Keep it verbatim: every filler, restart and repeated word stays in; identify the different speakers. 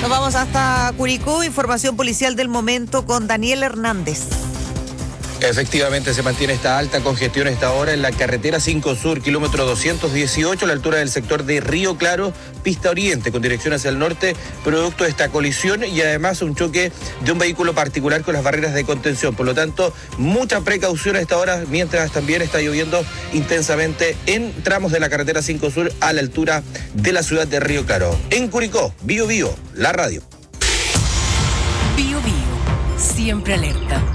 Speaker 1: Nos vamos hasta Curicó, información policial del momento con Daniel Hernández.
Speaker 2: Efectivamente, se mantiene esta alta congestión a esta hora en la carretera cinco Sur, kilómetro doscientos dieciocho, a la altura del sector de Río Claro, pista oriente, con dirección hacia el norte, producto de esta colisión y además un choque de un vehículo particular con las barreras de contención. Por lo tanto, mucha precaución a esta hora, mientras también está lloviendo intensamente en tramos de la carretera cinco Sur a la altura de la ciudad de Río Claro. En Curicó, Bio Bio, la radio.
Speaker 3: Bio Bio, siempre alerta.